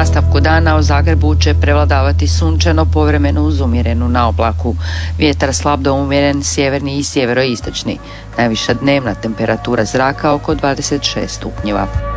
nastavku dana u Zagrebu će prevladavati sunčano, povremeno uz umjerenu naoblaku. Vjetar slab do umjeren, sjeverni i sjeveroistočni. Najviša dnevna temperatura zraka oko 26 stupnjeva.